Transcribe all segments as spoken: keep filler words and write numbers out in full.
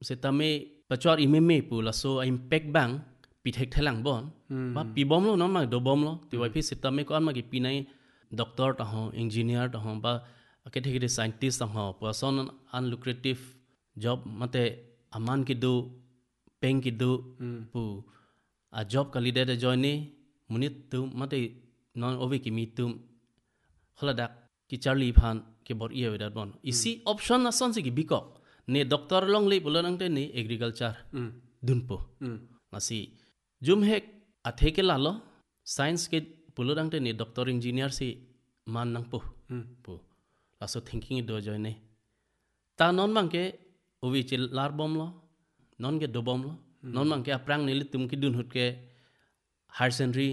setame pachor imeme pu la so impact bang pi thek thelang bon ba pi bom lo non ma do bom lo ti wai phi setame ko an ma ki pi nai doctor ta ho engineer ta ho ba ke thek de scientist ta ho person unlucrative job mate aman ki do peng ki do pu a job ka leader de join ni munit tu mate non ovi ki mi tum holadak ki charlie phan ke bor ie wedat bon isi option na son si ki bikok ne doctor long le bulan ang te ne agriculture dunpo nasi jum hek athe ke lalo science ke bulan ang te ne doctor engineer si man nang po po laso thinking do join ne ta non mang ke ovi chil lar bom lo non ke do bom lo non mang ke aprang ne li tum ki dun hut ke higher secondary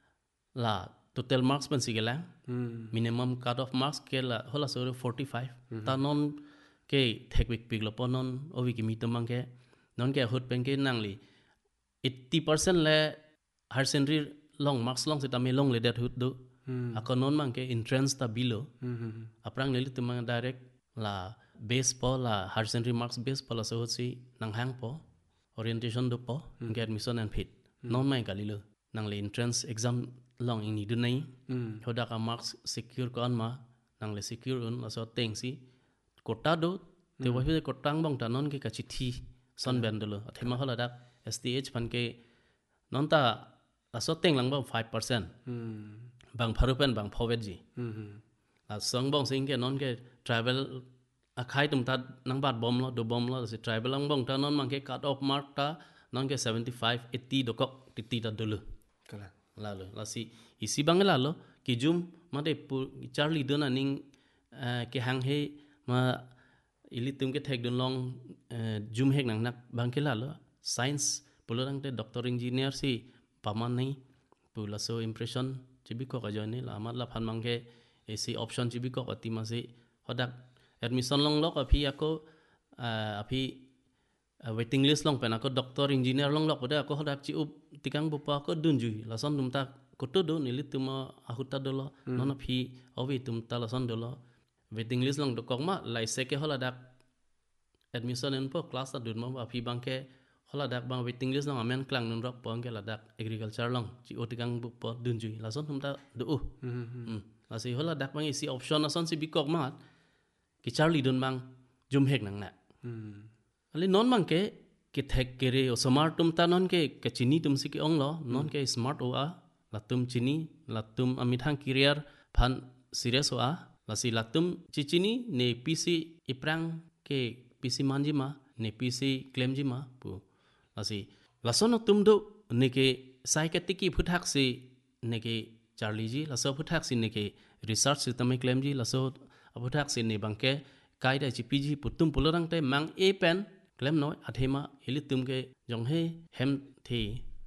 la total marks ban sigelang minimum cut off marks ke la hola so forty-five ta non ke thek wik pik lo pon non ovi ki mi tamang ke non ke hut pen ke nang li eighty percent le higher secondary long marks long se ta me long le dat hut do akon non mang ke entrance ta bilo aprang ne li tamang direct la base po la higher secondary marks base po la so si nang hang po orientation do po ke admission and fit non mai ka li lo nang le entrance exam long ini du nai hoda ka marks secure ko an ma nang le secure un la so teng si kota do te wa hi kotang bang ta non ke ka chithi son ben do lo athema hola dak S T H phan ke non ta la so teng lang ba five percent bang pharupen bang phowet ji la song bang sing ke non ke travel a khai tum ta nang bat bom lo do bom lo si travel lang bang ta non mang ke cut off mark ta non ke seventy-five eighty do kok ti ta do lo kala la lo la si isi bang la lo ki jum ma de charlie do na ning ke hang he ma ili tum ke thek don long jum hek nang nak bang ke la lo science pulorang te doctor engineer si paman nei pula so impression chibi ko ka jone la amat la phan mang ke esi option chibi ko ati ma se hodak admission long lok aphi ako aphi waiting list long pen ako doctor engineer long lok pada ako hodak chi up tikang bupa ko dunjui la son tum ta koto do ni lituma ahuta do lo non aphi ovi tum ta la son do lo waiting list long do kok ma lai se ke holadak admission en po class ta dun ma aphi bang ke holadak bang waiting list long amen klang nun rok pong ke ladak agriculture long chi otikang bupa dunjui la son tum ta do u la si holadak bang isi option na son si bikok ma ki charlie dun bang jum hek nang na ali non mang ke ki thek ke re o smart tum ta non ke ke chini tum si ki ong lo non ke smart o a la tum chini la tum amithang career phan serious o a la si la tum chi chini ne pc iprang ke pc manji ma ne pc claim ji ma pu la si la son tum do ne ke psychiatric ki phuthak si ne ke charlie ji la so phuthak si ne ke research si tam claim ji la so phuthak si ne bang ke kai da chi pg putum pulorang te mang e pen claim noi athema elitum ke jong he hem the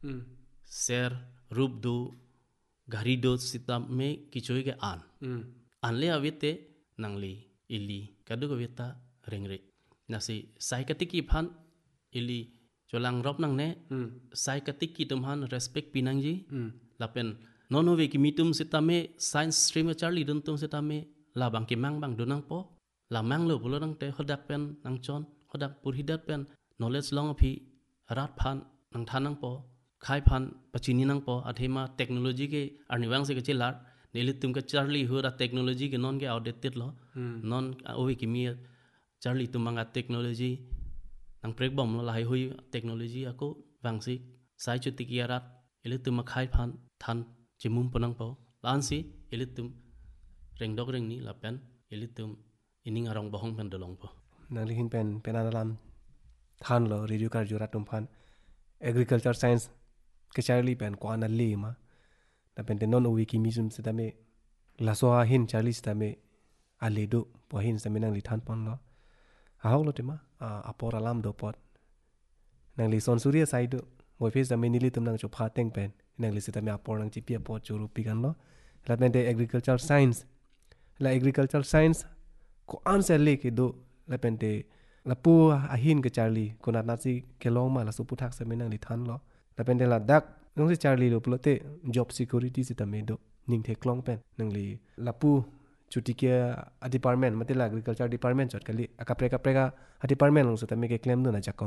ser rup do gari do sitam me kichoi ke an an le avite nangli ili kadu ko vita rengre nasi psychiatric ki phan ili cholang rop nang ne psychiatric ki tum han respect pinang ji lapen nono ve ki mitum sitame science stream charlie dun tum sitame la bang ki mang bang dunang po la mang lo pulo nang te hodak pen nang chon hodak purhidat pen knowledge long phi rat phan nang thanang po khai phan pachini nang po athema technology ke arniwang se ke chilar neli tum ke charlie hura technology ke non ke outdated lo non ovi ki mi charlie tum manga technology nang prek bom lo lai hui technology ako wangsi sai chuti ki arat eli tum ma khai phan than chimum ponang po lan si eli tum reng dok reng ni la pen eli tum ining arong bohong pen dolong po nang lihin pen penanalam than lo radio kar jurat tum phan agriculture science ke charlie pen ko ana le ma da pen non o wiki misum setame la so a hin charlie setame ale do po hin setame nang li than pon lo a hok lo tema a por alam do pot nang li son surya sai do moi face setame ni li tum nang cho pha teng pen nang li setame a por nang chi pia po churu pi kan lo la pen de agriculture science la agriculture science ko answer le ke do la pen de la pu a hin ke charlie ko na na si ke long ma la su pu thak setame nang li than lo la pen de la dak nong si charlie lo plote job security setame do ning the klong pen nang li la pu chuti ke a department matela agriculture department chot kali akapreka preka a department long setame ke claim do na chakon